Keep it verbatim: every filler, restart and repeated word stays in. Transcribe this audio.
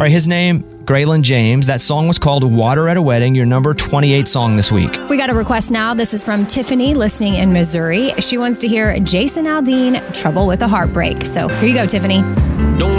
right, his name, Graylin James. That song was called Water at a Wedding, your number twenty-eight song this week. We got a request now. This is from Tiffany, listening in Missouri. She wants to hear Jason Aldean, Trouble with a Heartbreak. So here you go, Tiffany.